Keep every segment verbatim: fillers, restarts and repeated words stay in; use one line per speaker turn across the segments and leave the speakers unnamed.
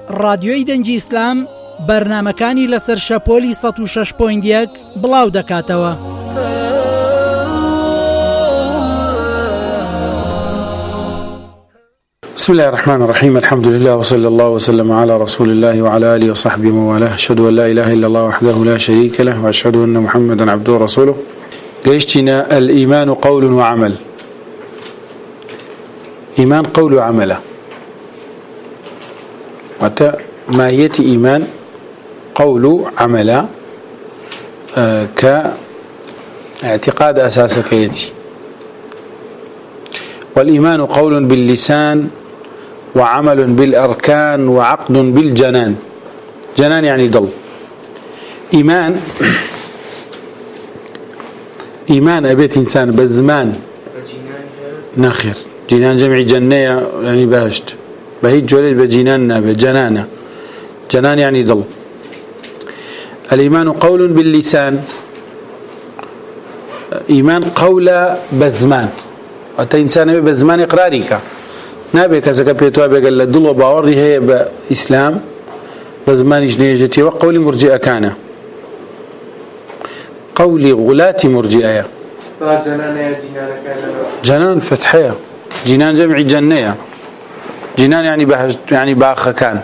رادیۆی دەنگی ئیسلام بەرنامەکانی لەسەر شەپۆلی سەد و شەش پۆینت یەک بڵاو دەکاتەوە.
بسم الله الرحمن الرحيم. الحمد لله وصلى الله وسلم على رسول الله وعلى آله وصحبه وموالاه. أشهد أن لا إله إلا الله وحده لا شريك له وأشهد أن محمدا عبده ورسوله. قيشتنا الإيمان قول وعمل. إيمان قول وعمل. متى ماهية إيمان قول عمل آه كاعتقاد أساس كيتي. والإيمان قول باللسان وعمل بالأركان وعقد بالجنان. جنان يعني ضل. إيمان إيمان أبيت إنسان بالزمان ناخر جنان جمع جنية يعني بهشت بهيج جولج بجنان بجنانة جنان يعني ضل. الإيمان قول باللسان. إيمان قول بالزمان أتى إنسان بالزمان إقرارك نابي كذا كبيتوا بقول الدل وباوري هي بإسلام بزمان جنيجتي وقول مرجئة كان قولي غلاة مرجئة جنان فتحية جنان جمع جنية جنان يعني بهج يعني باخ كان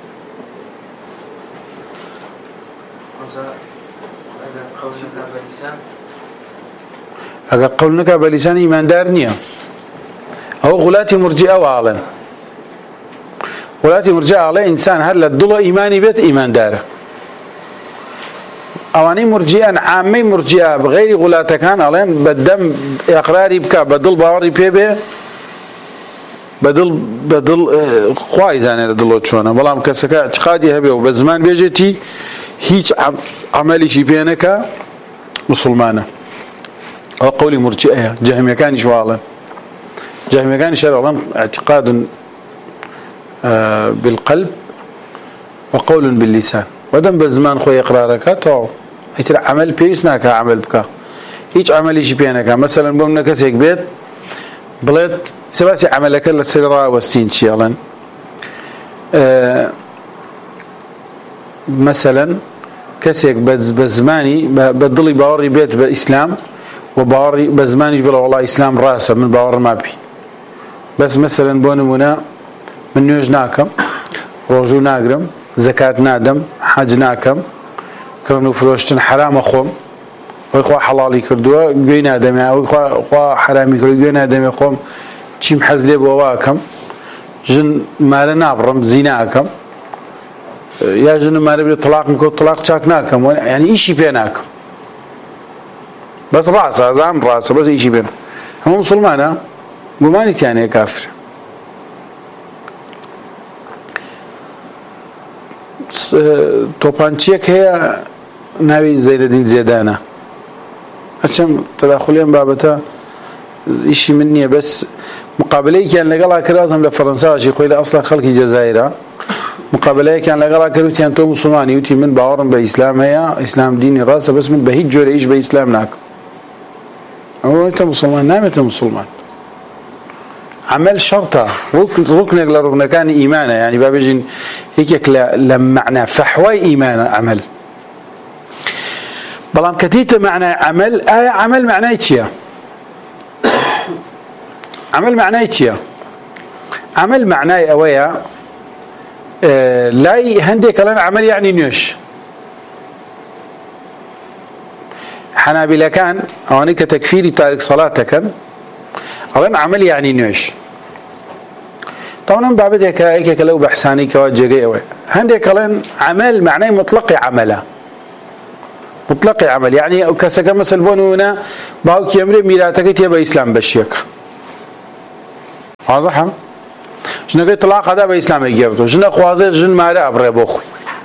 أقول قولنك بلسان إيمان دارنيا أو غلاتي مرجئة وعلا غلاتي مرجئة على إنسان هل الدولة إيماني بيت إيمان داره أواني مرجئة عامي مرجئة بغير غلاتة كان علين بدم إقراري بك بدل باوري بيبه بدل بدل خوايز أنا بدل شوانا بلام كسكا اعتقادي هبه وبزمان بيجتي هيج عملي شي بينك مسلمانة أو قولي مرجئة جهمية كان شوالا جهمية كان شرعا اعتقاد بالقلب وقول باللسان ودم بالزمان خوي إقرارك تو هيتر عمل بيسناك عمل بك هيج عملي شي بينك مثلا بمنا كسيك بيت بلد سباسي عملك للسيرة والسين شيئا أه مثلا كسيك بزماني بدلي باوري بيت بإسلام وباوري بزماني بلا والله إسلام راسه من باور ما بي بس مثلا بونمونا من نيوج ناكم روجو ناقرم زكاة نادم حج ناكم كرنو فروشتن حرام أخوم ويخوا حلالي كردوا جينا دم يعني ويخوا حرامي كردوا جينا دم يقوم شيم حزلي بواكم جن مال نابرم زيناكم يا جن مال بطلاق مكو طلاق شاكناكم يعني إيشي بيناكم بس راسه زعم راسه بس إيشي بين هم مسلمانا قماني تاني كافر توبانشيك هي ناوي زين الدين زيدانة عشان تداخلين بابتها إشي مني بس مقابلي كان لقلا كرازم لفرنسا شيء خويل أصلا خلقي جزائرة مقابلي كان لقلا كروتي أنتم مسلماني يوتي من باورم بإسلام هي إسلام ديني راسه بس من بهيج جول إيش بإسلام ناك هو أنت مسلمان نام أنت مسلمان عمل شرطة ركن ركن يقول ركن كان إيمانه يعني بابجين هيك لما معنى فحوى إيمان عمل بلام كتيت معنى عمل آية عمل معناه إيشيا عمل معناه إيشيا عمل معناه أويا آه لا هندي كلام عمل يعني نيش حنابلة كان أواني كتكفيري تارك صلاة كان أولا عمل يعني نيش طبعا بعد هيك هيك لو بحساني كواجه أوي هندي كلام عمل معناه مطلق عمله مطلق عمل يعني كسك مثل بونونا باوك يمري ميراتك تبى إسلام بشيك واضح شنو قلت طلاق هذا بإسلام يجيبته شنو خوازر جن مارا أبرة بوخ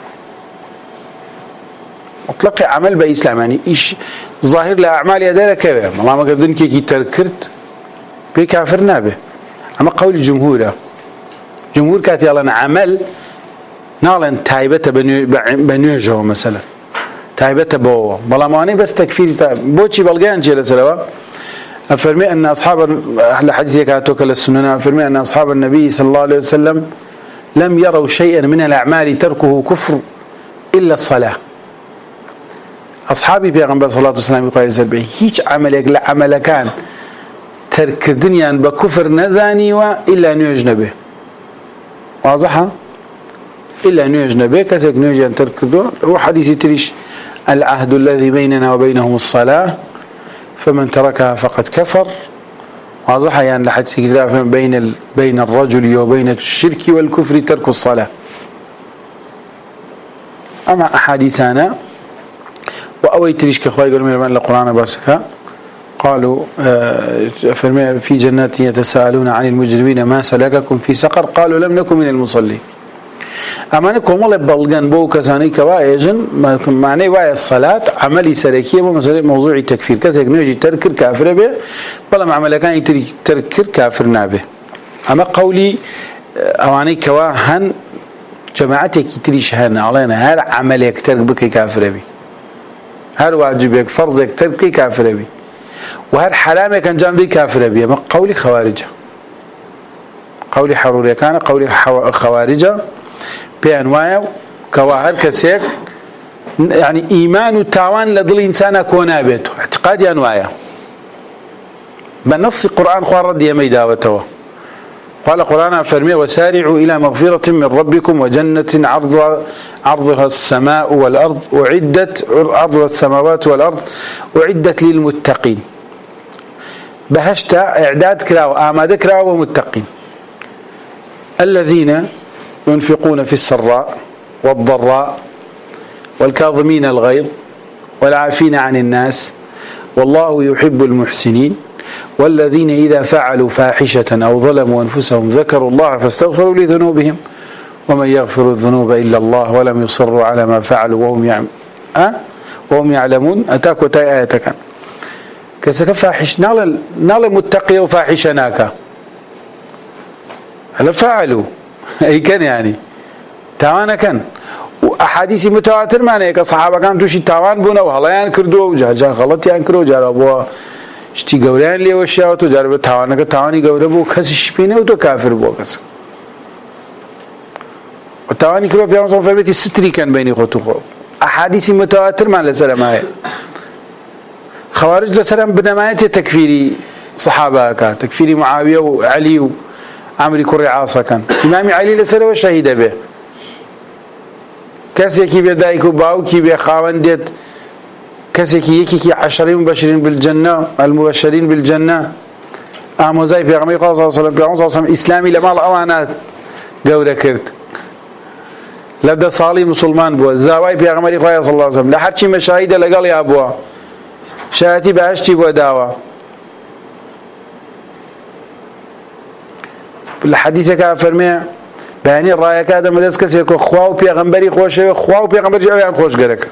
مطلق عمل بإسلام يعني إيش ظاهر لأعمال يدار كذا ما ما قدرن كي كي تذكرت بكافر نابه أما قول الجمهور جمهور كاتي على عمل نالن تايبته بنيوجه مثلا تايبته بوا بلا ماني بس تكفير بوشي بلغان جل سلوا أفرمي أن أصحاب الحديث كاتوك للسنن أفرمي أن أصحاب النبي صلى الله عليه وسلم لم يروا شيئا من الأعمال تركه كفر إلا الصلاة. أصحابي بيغمبر صلى الله عليه وسلم يقول سلبي هيج عملك لعمل كان ترك الدنيا بكفر نزاني وإلا نيوج نبي واضحة إلا نيوج نبي كذلك نيوج أن ترك دو هو حديث تريش العهد الذي بيننا وبينهم الصلاة فمن تركها فقد كفر واضحة يعني لحد سيكتلاف بين بين الرجل وبين الشرك والكفر ترك الصلاة. أما أحاديثنا وأوي تريش كخواي يقولون من القرآن باسكا قالوا في جنات يتساءلون عن المجرمين ما سلككم في سقر قالوا لم نكن من المصلين. أما نكون والله بلغان بو كساني كوايجن معنى واي الصلاة عملي سلكية ومسألة موضوع التكفير كذلك نيجي تركر كافر به بلا ما عمل كان تركر كافر نابه. أما قولي أواني كواهن جماعتك تريش هن علينا هذا عملك ترك بك كافر به هذا واجبك فرضك ترك كافر به وهذا حرامك كان جنبي كافر به. أما قولي خوارجة قولي حرورية كان قولي خوارجة بأنواع كواهر كسيك يعني إيمان التعوان لضل إنسان كونابته اعتقاد أنواع بنص القرآن خوار ردي ميداوته قال القرآن فرمي وسارعوا إلى مغفرة من ربكم وجنة عرضها عرضها السماء والأرض أعدت عرضها السماوات والأرض أعدت للمتقين بهشت إعداد كراو آماد كراو ومتقين الذين ينفقون في السراء والضراء والكاظمين الغيظ والعافين عن الناس والله يحب المحسنين والذين إذا فعلوا فاحشة أو ظلموا أنفسهم ذكروا الله فاستغفروا لذنوبهم ومن يغفر الذنوب إلا الله ولم يصروا على ما فعلوا وهم يعلمون أه؟ وهم يعلمون أتاك وتاي آياتك كسك فاحش نال نال متقي وفاحشناك هل فعلوا أي كان يعني تاوانا كان وأحاديث متواتر معناه كصحابة كان توشي تاوان بونا وهلايان كردوا وجاء غلط يعني كردوا جرى أبوه اشتي قولان لي وشيا وتو جرى بتاوانا كتاواني قوله بو كسش بينه وتو كافر بو كس وتاواني كردوا بيوم صنف بيتي ستري كان بيني خوتو خو أحاديث متواتر معناه لسلام هاي خوارج لسلام بنماية تكفيري صحابة كان تكفيري معاوية وعلي عمري كري عاصا كان إمام علي لسلام والشهيد به كسي كي بيدايك باو كي بيخاون ديت كسي كي يكي كي عشرين مبشرين بالجنة المبشرين بالجنة آموزاي بيغمي صلى الله عليه وسلم بيغمي صلى الله عليه وسلم إسلامي لما الأوانات قولة كرت لبدا صالي مسلمان بوا الزاواي بيغمي صلى الله عليه وسلم لحد شي مشاهدة لقال يا أبوا شاهدي بأشتي بوا داوا بالحديث كان فرمي بياني الرأي كذا مدرس كسي كو خواو بيغمبري خوش خواو بيغمبري جاوي عن خوش قرك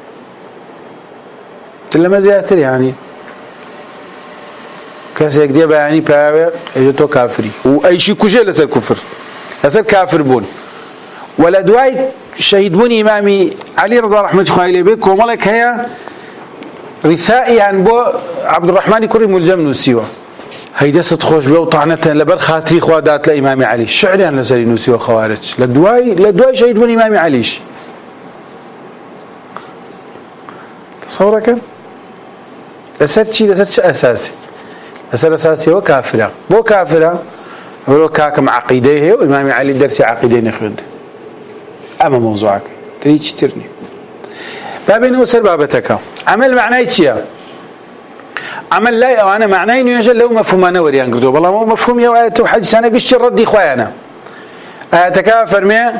تلما زياتر يعني كسي كدي بياني بياور اجتو كافري واي شيء كوجه لسر كفر لسر كافر بون ولا دواي شهيد بني امامي علي رضا رحمه الله عليه بك وملك هي رثائي عن بو عبد الرحمن كريم الجمن والسيوه هيدا ستخوش بيو طعنة لبر خاطري خوادات لإمام علي شعري عن لسري نوسي وخوارج لدواي لدواي شهيد من إمام عليش تصور كان لسات شيء لسات شيء أساسي لسات أساسي هو كافرة بو كافرة ولو كاكم عقيديه وإمام علي درسي عقيدين يخد أما موضوعك تريد ترني بابين وسر بابتك عمل معناه شيء عمل لا وانا معناه انه يجل له مفهوم انا وريان قلت والله مو مفهوم يا ايات وحديث انا قش ردي اخوانا اتكافر مع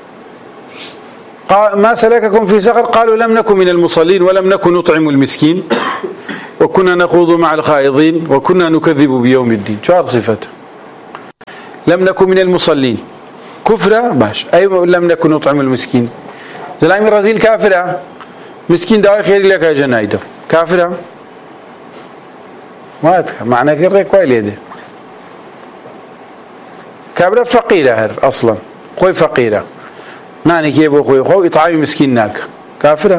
قال ما سلككم في سقر قالوا لم نكن من المصلين ولم نكن نطعم المسكين وكنا نخوض مع الخائضين وكنا نكذب بيوم الدين شو صفته لم نكن من المصلين كفره باش اي لم نكن نطعم المسكين زلامي رزيل كافره مسكين داوي خير لك يا جنايده كافره ما معنى كره كويلي ده كابره فقيره هر اصلا خوي فقيره ناني كيبو خوي خو يطعم مسكينك كافره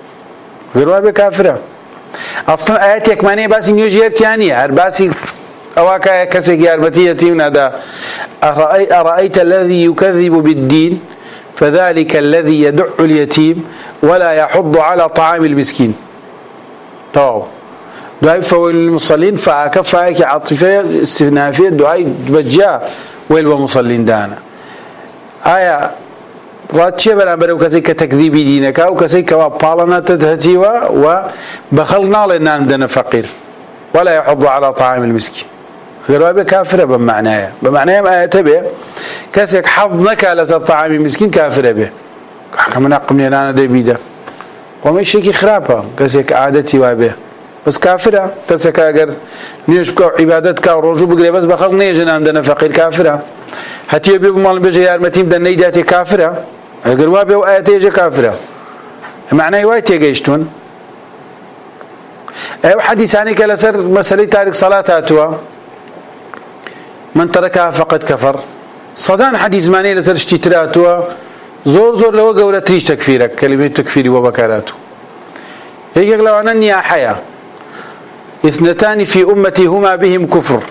غير كافره اصلا اياتك معنی باسی نیوجیر کیانی هر باسی أواك كسك يارمتي يتيم نادا أرأي أرأيت الذي يكذب بالدين فذلك الذي يدع اليتيم ولا يحض على طعام المسكين. طاو دعاء فويل للمصلين فاك فاك عاطفية استثنافية دعاء بجاء ويل ومصلين دانا آية راتشي بلا برو كسيك تكذيب دينك أو كسيك وبالنا تدهتيوا وبخلنا لنا مدنا فقير ولا يحض على طعام المسكين غير به كافر بمعناه بمعناه ما يتبع كسيك حظنك على طعام المسكين كافر به كما نقمني أنا دبيدا وما شيء خرابه كسيك عادتي وابه بس كافرة كسيك أجر نيشبك عبادتك ورجوع بقري بس بخلق نيجنا عندنا فقير كافرة هتي بيبو مال بيجي يارمتيم دن نيداتي كافرة أجر وابه وآياتي يجي كافرة معناه وايتي جيشتون أي حديث عنك لسر مسألة تارك صلاتاتها من تركها فقد كفر صدان حديث معناه لسر اشتتراتها زور زور لو قولة تريش تكفيرك كلمة تكفيري وبكاراته هيك لو أنني أحيا اثنتان في أمتي هما بهم كفر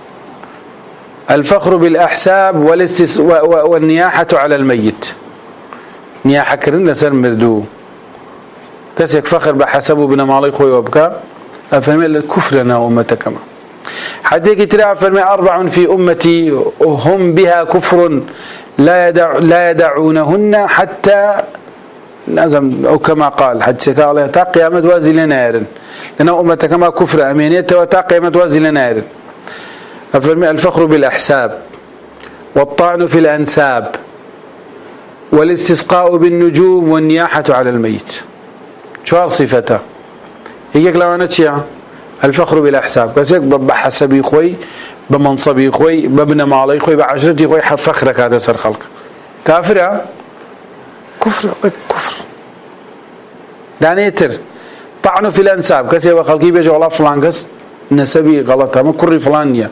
الفخر بالأحساب والاستس والنياحة على الميت نياحة كرن لسر مردو كسيك فخر بحسبه بنا مالي خوي وبكا أفهمي الكفر لنا أمتك كما حديك ترى أفهمي أربع في أمتي هم بها كفر لا يدع لا يدعونهن حتى نزم أو كما قال حتى قال تا قيامة وازي لنار لأن أمتك كما كفر أمينية وتا قيامة وازي لنار أفرمي الفخر بالأحساب والطعن في الأنساب والاستسقاء بالنجوم والنياحة على الميت شو صفته هيك لو أنا تشيع الفخر بالأحساب كسيك بحسبي خوي بمنصبي خوي بابن مالي خوي بعشرتي خوي حد فخرك هذا سر خلق كافر كفر كفر دانيتر طعنوا في الأنساب كسي وخلقي بيجي والله فلان كس نسبي غلطة ما كري فلانية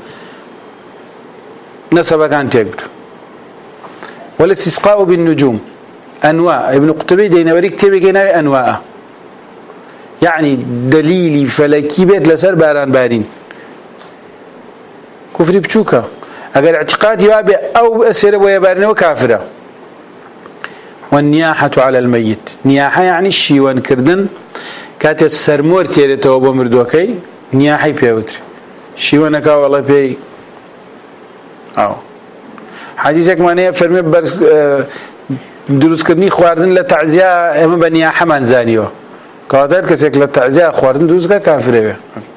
نسبة كان تقبل والاستسقاء بالنجوم أنواع ابن قطبي دينا بريك تبي كنا أنواع يعني دليلي فلكي بيت لسر باران بارين كفري بچوكا اگر اعتقاد يوابي او اسير ويبارنه وكافره والنياحة على الميت نياحة يعني الشيوان كردن كاتت سرمور تيرتو بمردوكي نياحة بيوتر شيوانكا والله بي او حديثك معناه فرمي برس دروس كرني خواردن لتعزيه اما بنياحة منزانيو كاتر كسك لتعزيه خواردن دروس كافره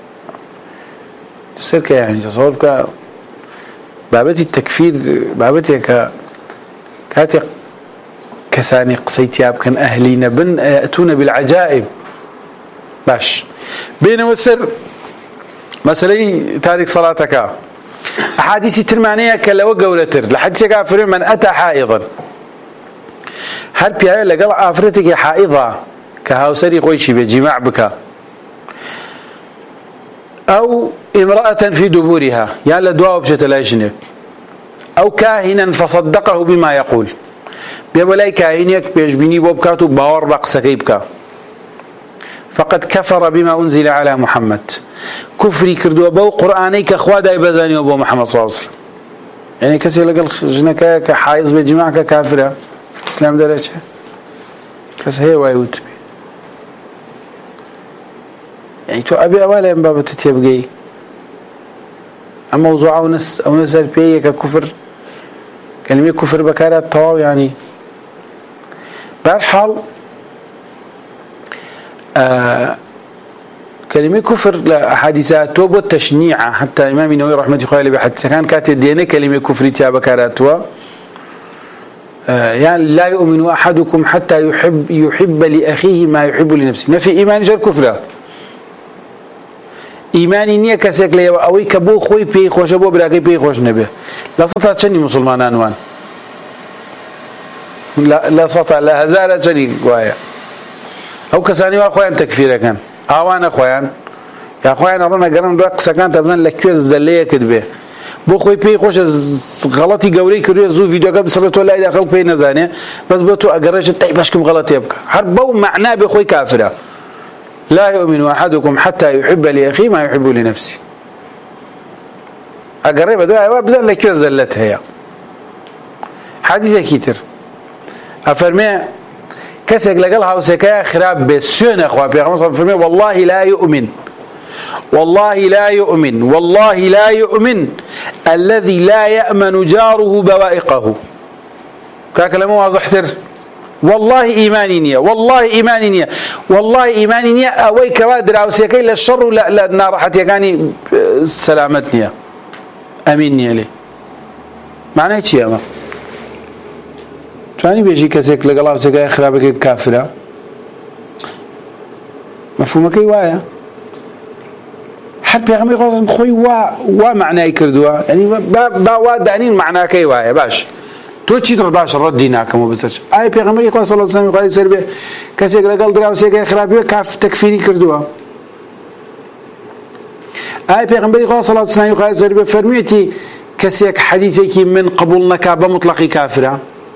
سرك يعني تصورك بابتي التكفير بابتي ك كاتي كساني قصيتياب كان أهلين بن يأتون بالعجائب باش بين والسر مسألة تارك صلاتك أحاديث ترمانية كلا وقولتر لحديث كافر من أتى حائضا هل بيها لقل آفرتك حائضة كهاوسري قويشي بجماع بك أو امرأة في دبورها يا لدواء بشت الأجنب أو كاهنا فصدقه بما يقول بيبلاي كاهنك بيجبني بوبكاتو باور بقسكيبك فقد كفر بما أنزل على محمد كفري كردوا بو قرآنيك أخوة داي بذاني وبو محمد صلى الله عليه وسلم يعني كسي لقل جنكا كحائز بجماعك كافرة إسلام درجة كسي هي وايوت يعني تو أبي أولا ينبابة تتيبقي أما موضوع أو نس أو نسأل بيه ككفر كلمة كفر بكارات طواو يعني بالحال آه كلمة كفر لأحاديثات توب والتشنيع حتى إمام النووي رحمة الله عليه بحدث كان كاتب دينه كلمة كفر تيا بكاراتوا آه يعني لا يؤمن أحدكم حتى يحب يحب لأخيه ما يحب لنفسه نفي إيمان جر كفره إيماني نية كسيك ليوا أوي كبو خوي بي خوش أبو براكي بي خوش نبي لا سطع تشني مسلمان أنوان لا لا سطع لا هزارة تشني قوايا أو كساني وأخوان تكفير كان أوان أخوان يا أخوان أرونا قرن دوك سكان تبدأ لكير زلية كدبه بو خوي بي خوش غلطي قولي كريه زو فيديو قبل صلاة الله إذا خلق بي نزاني بس بتو أقرأش تايباش كم غلط يبقى حربو معناه بخوي كافرة لا يؤمن أحدكم حتى يحب لأخيه ما يحب لنفسه أقرب دواء بزل لك زلت هي حديث كتير أفرمي كسك لقلها وسكايا خراب بالسنة أخوة بيغمص أفرمي والله لا يؤمن والله لا يؤمن والله لا يؤمن الذي لا يأمن جاره بوائقه كلامه واضح تر والله إيماني نية والله إيماني نية والله إيماني نية أوي كوادر أو سكاي للشر لا لا نارحت يكاني سلامتني أمين نية لي معناه شيء أما ثاني بيجي كسك لقلها وسكايا خرابك كافرة مفهومك وايا حتى بيغمي قصص خوي وا وا معناه كردوا يعني با با وا دانين معناه كي وايا باش تو چی در باش ردیناکم و بسش آی پیغمبری خدا صلی الله علیه و سلم قال سر به کسی که لگل دراوسی که خرابی کاف تکفیری کردوا آی پیغمبری خدا صلی الله علیه و سلم قال سر به فرمیتی کسی که حدیثی که من قبول نکا بمطلقی کافره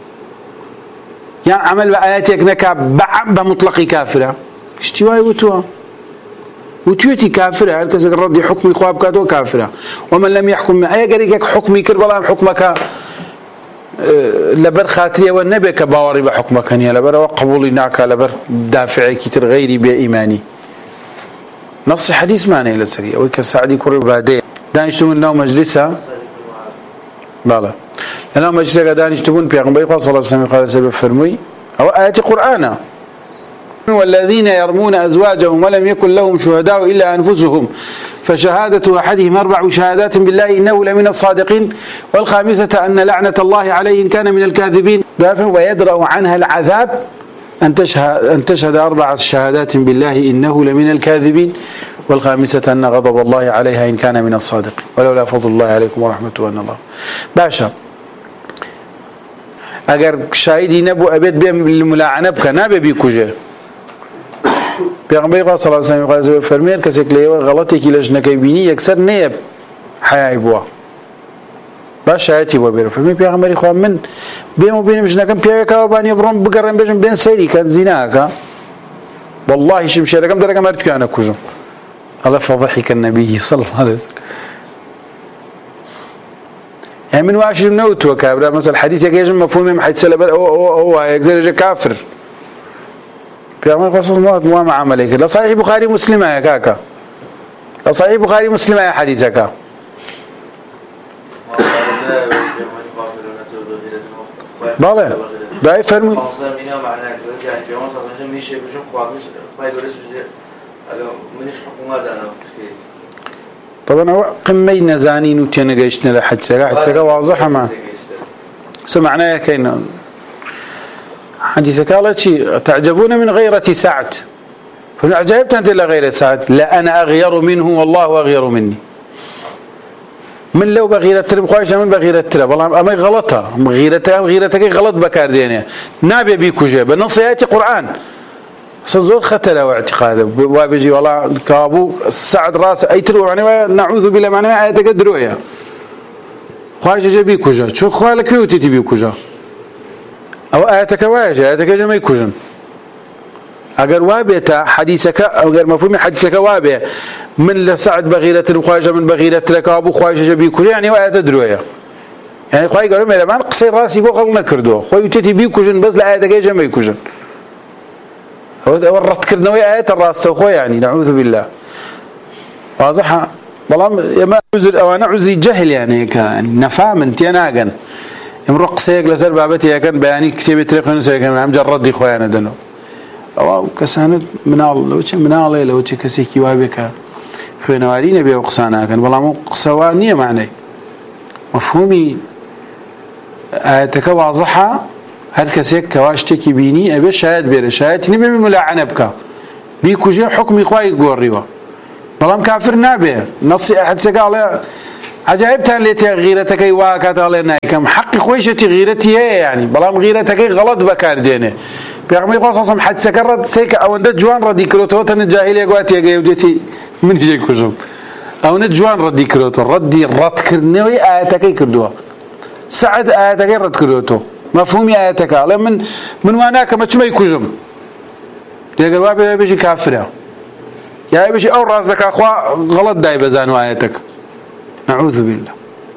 يعني عمل بآيات يكنك بمطلق كافرة اشتواي وتوا وتوتي كافرة هل كذا الرد حكمي خواب كاتو كافرة ومن لم يحكم أي قريك حكمي كربلا حكمك لبر خاطري والنبي كباوري بحكمك هني لبر وقبولي ناك لبر دافعي كتير غيري بإيماني نص حديث معنى إلى السريع ويكسعدي كل بعدين دانشتم النوم مجلسها بالا لأنه مجلسة دانش تكون بيغنبي صلى الله عليه وسلم قال سبب فرمي أو آيات قرآن والذين يرمون أزواجهم ولم يكن لهم شهداء إلا أنفسهم فشهادة أحدهم أربع شهادات بالله إنه لمن الصادقين والخامسة أن لعنة الله عليه إن كان من الكاذبين ويدرأ عنها العذاب أن تشهد, أن تشهد أربع شهادات بالله إنه لمن الكاذبين والخامسة أن غضب الله عليها إن كان من الصادقين ولولا فضل الله عليكم ورحمته وأن الله باشا اگر شاهدی نبو ابد بهم الملاعنه بك نابه بيكوجه پیغمبر صلی الله علیه و سلم فرمید کسی که غلطی که لجنه کی بینی یکسر نیب حیای بوا باش شایتی بوا بیر فرمید پیغمبر خو من بهم و بینم جنه کم پیاوی کا بانی برام بگرم بجم بین سری کان زنا کا والله شمشیر کم درکم ارت کانه کوجم الله فضحك النبي صلى الله عليه وسلم يعني من واحد نوت وكابر مثلا الحديث يجي مفهوم حديث سلبل او او او يجي كافر في عمل قصص ما ما عملك لا صحيح بخاري مسلم يا كاكا لا صحيح بخاري مسلم يا حديثك باله داي فرمي طبعا قمي نزانين وتناقشنا لحد سجا حد سجا واضحة ما سمعناه كينا حديثك قال شيء تعجبون من غيرة سعد فعجبت أنت إلى غير سعد لا أنا أغير منه والله أغير مني من لو بغيرة ترى بخواش من بغيرة ترى والله أما غلطها غيرتها غيرتك غلط بكار دينه نابي بيكو جاب نص آيات قرآن صزور ختله واعتقاده وابجي والله كابو سعد راس أي ترو يعني نعوذ بالله معناه آياتك درويا خواش جابي كوجا شو خوالك يوتي تبي كوجا أو آياتك واجه آياتك جماي كوجن أجر وابيتا حديثك أو غير مفهوم حديثك وابه من لسعد بغيرة الخواجة من بغيرة لكابو خواجة جابي كوجا يعني وآيات درويا يعني خواي قالوا ماذا معنى قصير راسي بوخلنا كردوه خواي يوتي تبي كوجن بس لآياتك جماي كوجن ورت كردنا ويا آيات الراس سوخو يعني نعوذ بالله واضحة والله ما عذر أو أنا عذري جهل يعني كان نفهم أنت أنا جن امرق سيق لسر بابتي كان بياني كتير تريقون سيق كان عم جرد دي خويا أنا دنو أو كساند من الله لو شيء من الله لو شيء كسيكي وابك خوينا وارينا بيا وقصانا كان والله مو قصوانية معني مفهومي آياتك واضحة هر کسی کواشتی بینی ابی شاید بیره شاید نبی ملاعنه بکا بی کجا حکمی خواهی گوریوا بلام کافر نبی نصی احد سقاله عجائب تان لیتی غیرتکی واقعت الله نایکم حق خویشتی غیرتی يعني بلام غیرتکی غلط بکار دینه پیغمبر خاصم حد سکرت سیک او ند جوان ردی کلوتو تن جاهلیه قوات یگی ودیتی من جای کجم او ند جوان ردی کلوتو ردی رد کردنوی آیتکی کردوا سعد آیتکی رد کلوتو مفهوم آياتك على من من واناك ما تشمي كجم يا جواب يا بيجي كافر يا بيجي أو رازك أخوا غلط داي بزانو آياتك نعوذ بالله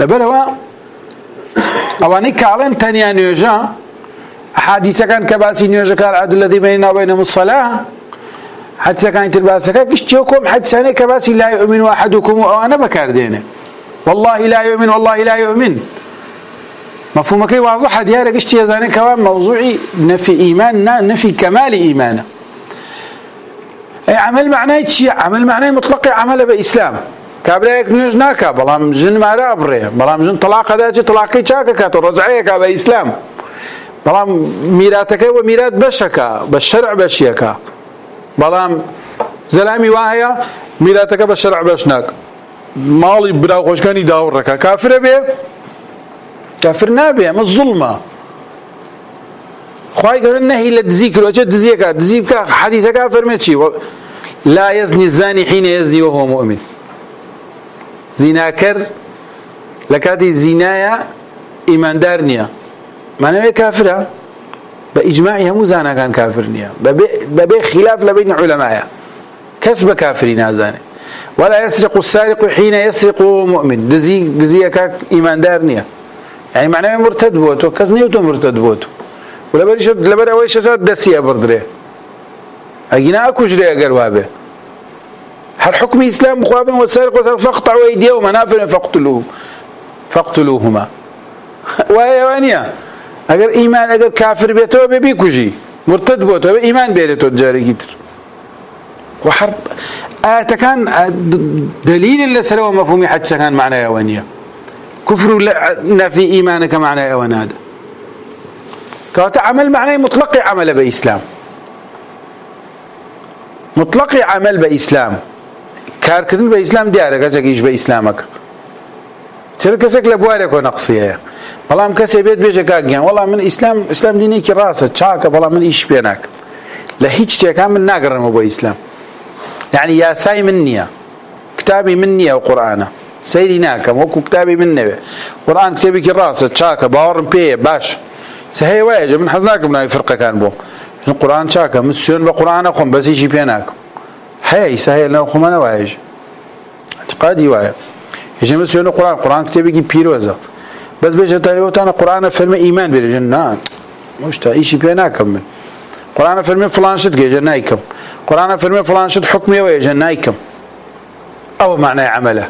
لبلوا أواني كالن تانيا نيوجا حديث كان كباسي نيوجا كان العدل الذي بيننا وبينهم الصلاة حتى كانت الباسكة كشتيوكم حتى سنة كباسي لا يؤمن أحدكم وأنا بكار دينه والله لا يؤمن والله لا يؤمن مفهومك واضح ديالك اشتي زاني كمان موضوعي نفي إيماننا نفي كمال إيماننا أي عمل معناه شيء عمل معناه مطلق عمل بإسلام كابريك نيوز ناكا بلام جن ما رابره بلام جن طلاق هذا طلاقي شاكا كاتو رجعيك بإسلام بلام ميراتك وميرات بشكا بالشرع بشيكا بلام زلامي واهية ميراتك بالشرع بشناك مالي براو خوش كان يداور ركا كافر به كافر نابه ما الظلمة خواهي قال النهي للذكر وجد دزيكا دزيكا حديثك كافر ماشي لا يزني الزاني حين يزني وهو مؤمن زناكر لكاتي الزنايا إيمان دارنيا معنى كافرة بإجماعها مو زانا كان كافرنيا ببي خلاف لبين علماء كسب كافرين هذاني ولا يسرق السارق حين يسرق مؤمن دزي دزيكا إيمان دارنيا يعني معناه مرتد بوتو كزنيوتو مرتد بوتو ولا بريش لبر أول شيء دسية بردره أجينا أكو جري أجروابه هل حكم الإسلام مخابن والسارق والسارق فاقطعوا أيديهم منافر فاقتلوهم فاقتلوهما وهي وانيا أجر إيمان أجر كافر بيته بيكوجي مرتد بوتو إيمان بيته جاري كتر وحرب أتكان دليل اللي سلوا مفهومي حتى كان معناه وانيا كفر نفي إيمانك معناه ونادى كانت عمل معناه مطلق عمل بإسلام مطلق عمل بإسلام كاركتن بإسلام ديارك كسك إيش بإسلامك ترى كسك لبوارك ونقصيه والله من كسي بيت بيجك أجيان والله من إسلام إسلام ديني كراسة شاكة والله من إيش بينك لا هيج تيجي كامل ناقر مو بإسلام يعني يا ساي مني كتابي مني وقرآنه سيدي ناكم وكو كتابي مني قرآن كتابي كراسة شاكة باورن بيه باش سهي واجه من حزناك من أي فرقة كان بو القرآن شاكة مسيون بقرآن أخم بس يجي بيناكم هاي سهي لنا أخم أنا واجه اعتقادي واجه يجي مسيون القرآن القرآن كتابي كي بيروزة بس بيجي تاني وتانا قرآن فيلم إيمان بالجنة مش تعيشي بيناكم من قرآن فيلم فلان شد جنايكم قرآن فيلم فلان شد حكمي ويجنايكم أو معنى عمله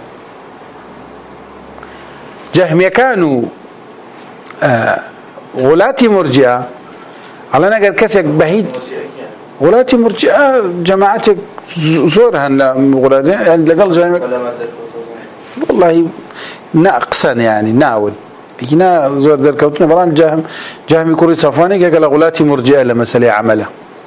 جهمية كانوا آه غلاتي مرجئة على نقل كسك بهيد غلاتي مرجئة جماعتك زورها غلاتي يعني لقل جهمية والله ناقصا يعني ناول هنا زور در كوتنا بلان جهم جهمي كوري صفاني قال غلاتي مرجئة لمسألة عمله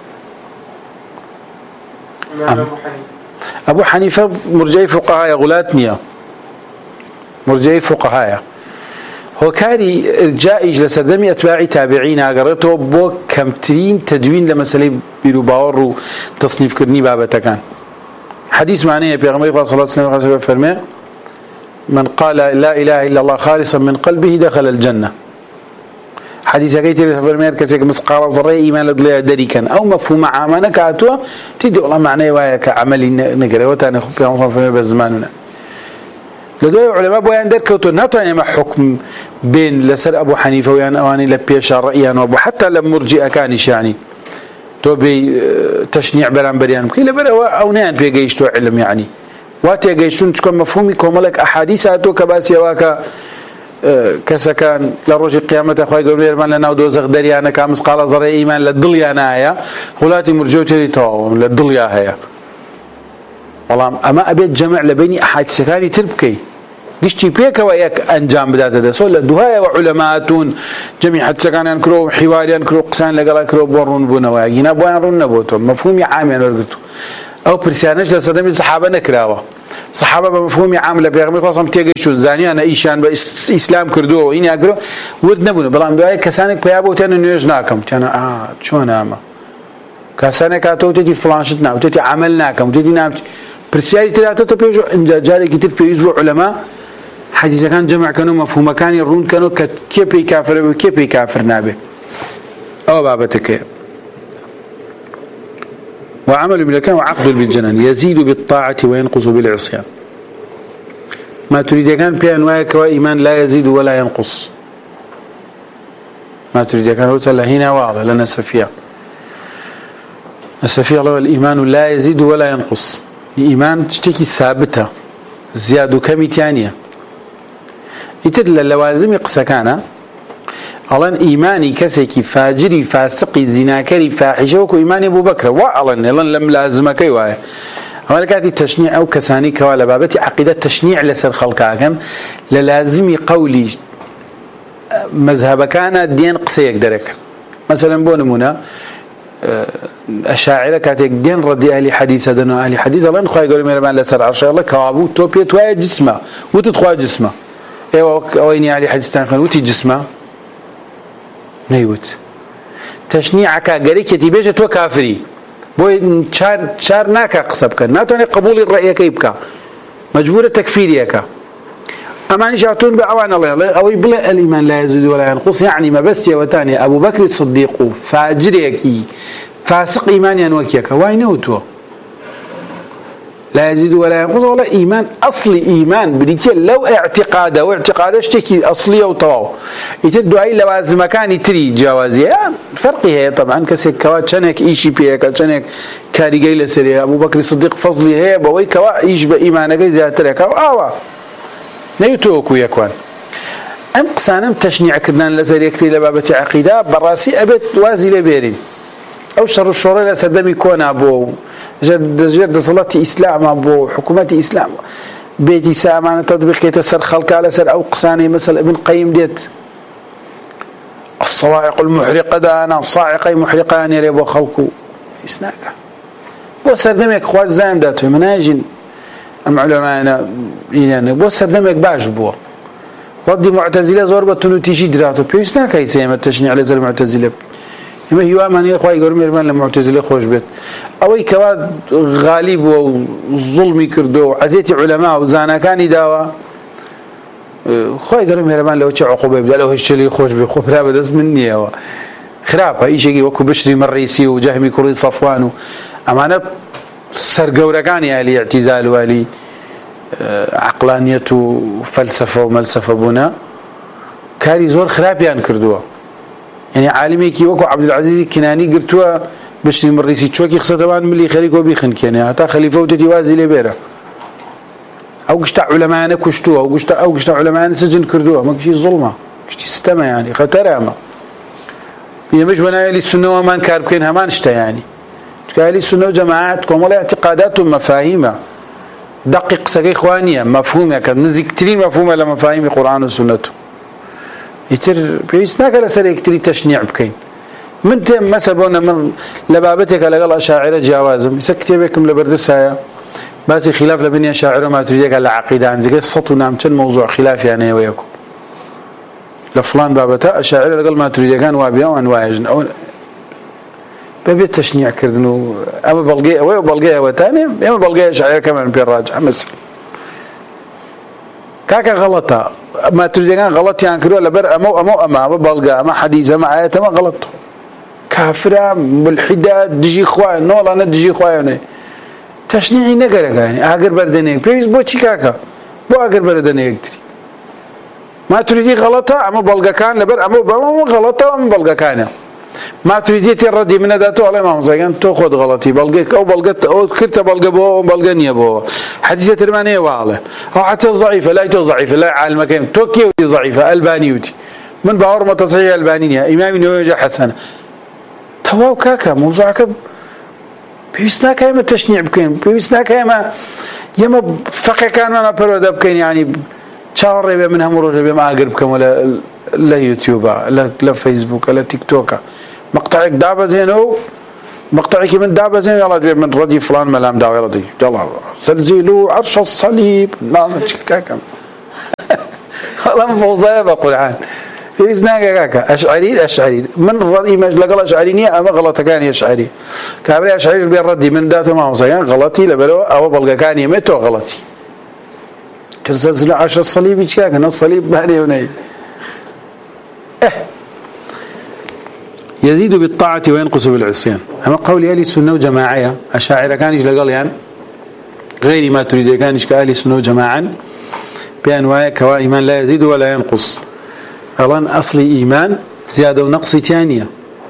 أبو حنيفة مرجئي فقهاء غلاتنيا مرجئي فقهاء هو كاري إرجاء إجلس دمي أتباعي تابعين أقرأته بو كمترين تدوين لمسألة بيروباور وتصنيف كرني بابتا كان حديث معنيه بيغمبر صلى الله عليه وسلم فرمي من قال لا إله إلا الله خالصا من قلبه دخل الجنة حديث كيت فرمي كسيك مسقال ذرة إيمان لدليا دريكا أو مفهوم عامنا كاتوا تدي والله معناه ويا كعمل نقرأ وتاني خب بيغمبر فرمي بزماننا لدوي علماء بويان در كوتو ناتواني ما حكم بين لسر أبو حنيفة ويان أواني لبيشا رأيان وابو حتى لمرجئة كانش يعني تو بي تشنيع بران بريان كي لبرا أونيان بيجيشتو علم يعني واتي جيشتون تكون مفهومي كوملك أحاديثاتو كباسي واكا كسكان لروج القيامة أخوي قبل من لنا ودوزغ دريانا كامس قال زرع إيمان للضليانا هيا هلاتي مرجوتي تو للضليا هيا والله أما أبيت جمع لبيني أحد سكاني تربكي قشتي بيك وياك أنجام بدات هذا سؤال الدهاء وعلماءاتون جميع حد سكان ينكروا حواري ينكروا قسان لقلا ينكروا بورون بونا وياقينا بوان رون نبوتهم مفهومي عام ينورقتو أو برسيانش لصدامي صحابة نكراوة صحابة بمفهومي عام لبيغمي خاصم تيجيشون زاني أنا إيشان بإسلام كردوه وإني أقرأ ود نبونه بلان دعاء كسانك بيابو تاني نيوجناكم تانا آه شون أما كسانك أتو تدي فلانشتنا وتدي عملناكم وتدي نامت برسياري تلاتة تبيجو إن جاري كتير بيجوا علماء حديث كان جمع كانوا مفهوم كان يرون كانوا كيف يكافر وكيف يكافر نابه أو بابتك وعمل بالكلام وعقد بالجنان يزيد بالطاعة وينقص بالعصيان ما تريد كان بيان وايك وإيمان لا يزيد ولا ينقص ما تريد كان وتلا هنا واضح لنا سفيا السفيا الله الإيمان لا يزيد ولا ينقص الإيمان تشتكي ثابتة زيادة كم ثانية يتدل اللوازم قسكانا ألان إيماني كسكي فاجري فاسقي زناكري فاحشة وكو إيماني أبو بكر وألان ألان لم لازمك يواي أولا كاتي التشنيع أو كساني كوالا بابتي عقيدة تشنيع لسر خلقاكم للازمي قولي مذهب كان الدين قسيك درك مثلا بونمونا أشاعرة كاتي دين ردي أهلي حديث هذا أهلي حديث الله نخوي يقولوا ميرمان لسر عشاء الله كوابو توبيت واي جسمه وتدخل جسمه ايوه وين يعني حديث تاني وتي جسمه نيوت تشنيعك غريك تبيجه تو كافري بو شار شار ناكا قصبك ناتوني قبول الرأي كيبك مجبور تكفيريك اما نشاتون باوان الله او يبلا الايمان لا يزيد ولا ينقص يعني ما بس يا وتاني ابو بكر الصديق فاجريكي فاسق ايمانيا وكيك واينوتو لا يزيد ولا ينقص ولا إيمان أصلي إيمان بديتي لو اعتقاده واعتقاده اشتكي أصلي أو طواو يتدو أي لوازم كان يتري جوازي فرقي هي طبعا كسيك كوا كانك إيشي بيك كانك كاريجي لسري أبو بكر الصديق فضلي هي بوي كوا إيش بإيمانك زيادة كوا آوا نيوتوكو يكوان أم قسانم تشنيع كدنان لسري كتير لبابة عقيدة براسي أبت وازي لبيرين أو شر الشورى لسدمي كون أبو جد جد صلاة إسلام أبو حكومة إسلام بيتي سامان تطبيق يتسر خلق على سر أو قساني مثل ابن قيم ديت الصواعق المحرقة ده أنا الصاعقة محرقة أنا ريبو خلقو إسناك بوسر دمك خواج زايم داتو مناجن أم علماء يعني بوسر دمك باش بو ردي معتزلة زوربة تنو تيجي دراتو بيو إسناك هاي سيما التشنيع على زر المعتزلة اما هو اماني اخوي يقولوا ميرمان لمعتزله خوش بيت او كوا غالب والظلم كردو عزيتي علماء وزانا كان داوا خوي يقولوا ميرمان لو تشي عقوبه بدا له هالشي خوش بي خو لا بدس مني هو خراب اي شيء وكو بشري مريسي وجهمي كري صفوان امانه سرقوركاني اهلي اعتزال والي عقلانيه وفلسفه وملسفه بنا كاري زور خرابيان كردوه يعني عالمي كي وكو عبد العزيز الكناني قرتوا بشري مريسي تشوكي خصتوان ملي خليكو بيخنك يعني حتى خليفه وتتوازي لبيره او قشتا علماء انا كشتوها او قشتا او قشتا علماء انا سجن كردوها ما كشي ظلمه كشتي ستما يعني خطر اما هي مش بنايه للسنه وما انكار بكين همان شتا يعني قال السنه جماعتكم ولا اعتقاداتهم مفاهيم دقق سقي اخوانيه مفهومه كان نزكترين مفهومه لمفاهيم القران والسنه يتر بيسناك لسريك تري تشنيع بكين من تم مثلا من لبابتك لقال أشاعرة جوازم يسكتبكم لبردسها بس خلاف لبني أشاعرة ما تريدك على عقيدة عن زي السطو نعم كان موضوع خلاف يعني وياكم لفلان بابتها أشاعرة لقال ما تريدك كان وابيا وانواجن أو ببيت تشنيع كردنو أما بلقية ويا بلقية وتاني أما بلقية أشاعرة كمان بيراجع مثلا كاكا غلطة ما تريدين غلط يعني كرو لبر أمو أمو أما بلغا أما حديث أما آيات ما غلط كافرة ملحدة دجي خواه نولا أنا دجي خواه تشنيعي نقرق يعني أقر بردنيك بيس بو چي كاكا بو أقر بردنيك تري ما تريدين غلطة أما بلغا كان لبر أمو أمو غلطة أما بلغا كان ما تريدين تردي من داتو على ما مزاقان تو خود غلطي بلغك أو بلغت أو كرت بلغ بو أو بلغني بو حديثة ترمانية واضح أو حتى ضعيفة لا يتو ضعيفة لا على المكان توكيو ضعيفة ألبانيوتي من بعور ما تصحيح ألبانية إمام نووي حسن تواو كاكا موضوعك بيسنا كايما تشنيع بكين بيسنا كايما يما فقه كان ما برود بكين يعني شاور ريبه منها مروجه بما اقربكم ولا لا يوتيوب لا لا فيسبوك لا تيك توك مقطعك دابا زينو مقطعك من دابا زين يلا من ردي فلان ملام داوي ردي يلا زلزلوا عرش الصليب لا كاكا والله مفوزايه بقول عن في إذنك كاكا أشعري أشعري من ردي ما لقى أشعريني أما غلط كان يشعري كابري أشعري بين ردي من داته ما هو صيان غلطي لبلو أو بلقى كان يمتو غلطي كرسل عشر الصليب كاكا الصليب بهني وني إيه يزيد بالطاعة وينقص بالعصيان أما قولي أهل السنة وجماعية أشاعر كان يجلق يعني غير ما تريد كان يشك أهل السنة وجماعا بيان وايا كوا إيمان لا يزيد ولا ينقص الآن أصل إيمان زيادة ونقص تانية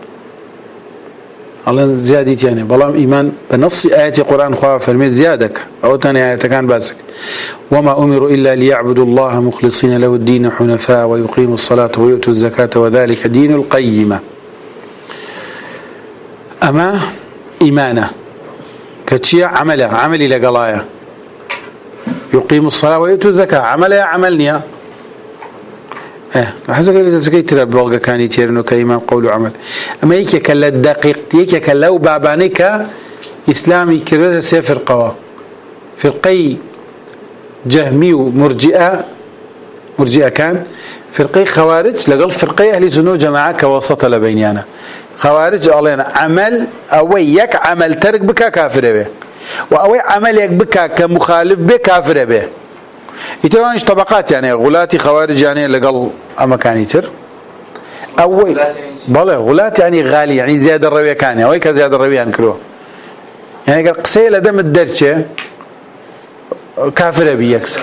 الآن زيادة تانية بلام إيمان بنص آيات القرآن خواه فرمي زيادك أو تاني آيات كان باسك وما أمروا إلا ليعبدوا الله مخلصين له الدين حنفاء ويقيموا الصلاة ويؤتوا الزكاة وذلك دين القيمة أما إيمانه كتشيع عمله عملي لقلايا يقيم الصلاة ويؤتوا الزكاة عمله عملني اه لحظة قال تزكي ترى بلغة كان يتيرنو كإيمان قول وعمل أما يك كلا الدقيق يك كلا وبابانك إسلامي كرده سفر قوا فرقي جهمي ومرجئة مرجئة كان فرقي خوارج لقل فرقي أهل سنو جماعة كوسط لبينيانا خوارج علينا عمل أو يك عمل ترك بك كافر به وأو عمل يك بك كمخالف به كافر به يترونش طبقات يعني غلاتي خوارج يعني لقل أما كان يتر أو بله غلات يعني غالي يعني زيادة الروية كان أو يك زيادة الروية أنكروه يعني قال قصيلة دم الدرجة كافر به يكسر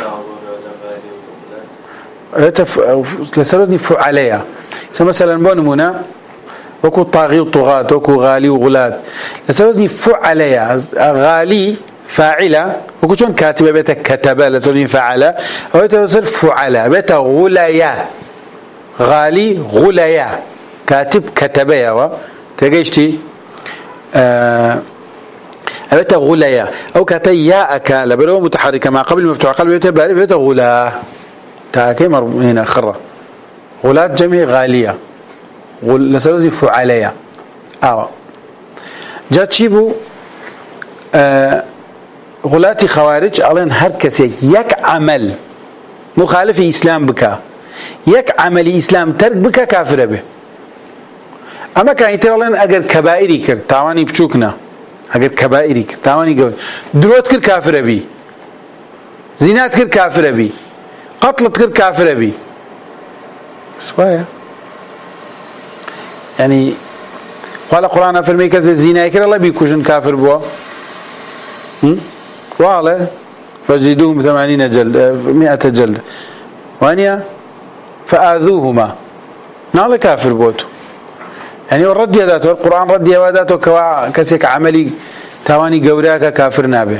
لسرزني فعليا مثلا بونمونا وكو طاغي وطغاة وكو غالي وغلات لسرزني فعليا غالي فاعلة وكو شون كاتبة بيتا كتبة لسرزني فعلة أو يتوصل فعلة بيتا غليا غالي غليا كاتب كتبة يوا تقيشتي آه بيتا غليا أو كاتا ياءك لبلو متحركة ما قبل مفتوح قلب بيتا باري بيتا غلا تاكي مر هنا خرة غلات جميع غالية غل لسرزي فعليا أو جات شيبو آه غلاتي خوارج ألين هر كسي يك عمل مخالف إسلام بك يك عمل إسلام ترك بك كافر به أما كان يترى أجر كبائري كر تاواني بشوكنا أجر كبائري كر تاواني قول دروت كر كافر بي زينات كر كافر بي قتلت كر كافر بي سوايا يعني قال القرآن فرمي كذا الزنا يكر الله بيكوشن كافر بوا وعلى فجدوهم ثمانين جلد مئة جلد وانيا فآذوهما نعلى كافر بوتو يعني الرد يداته القرآن رد يداته كوا كسيك عملي تواني قوراك كافر نابه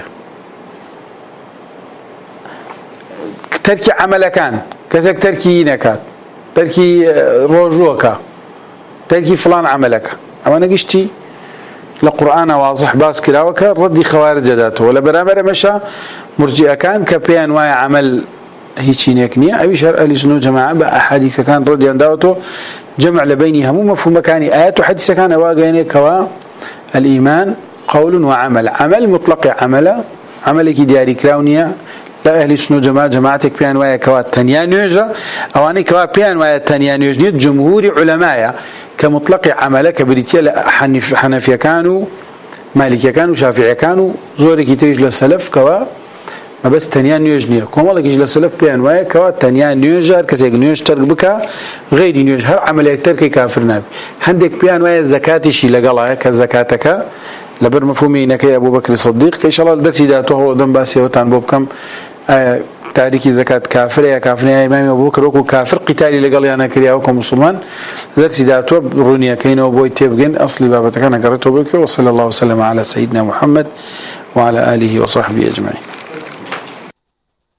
تركي عمل كان كسيك تركي نكات تركي روجوكا تركي فلان عملك أما نقشتي لقرآن واضح باس كراوك ردي خوارج ذاته ولا برامر مشى مرجئة كان كبيان واي عمل هيجي نيكني أبي شرع أهل السنة جماعة بأحاديث كان ردي عن دعوته جمع لبينها مو مفهوم مكاني آيات وحديث كان واقعين كوا الإيمان قول وعمل عمل مطلق عمل عملك دياري كراونية لا أهل السنة جماعة جماعتك بيان واي كوا تنيا نيجا أواني كوا بيان واي تنيا نيجا جمهور علماء كمطلق عملك بريتيا حنف حنفيا كانوا مالكيا كانوا شافعيا كانوا زوري كيتريج للسلف كوا ما بس تنيا نيجنيا كم والله كيج للسلف بيان واي كوا تنيا نيجا كسيج نيج ترك بك غير نيج هر عملك ترك كافر نبي عندك بيان واي الزكاة شي لقلا كزكاتك لبر مفهومي انك يا ابو بكر الصديق ان شاء الله دسي ذاته هو دم باسي وتان بوبكم آه تاريخ زكاة كافر يا كافر يا إمام أبو بكر وكو كافر قتالي لقال أنا كريا وكم مسلمان ذات داتوا برونيا كينو بوي تيبجن أصلي بابتك أنا قرأته بك وصلى الله وسلم على سيدنا محمد وعلى آله وصحبه أجمعين.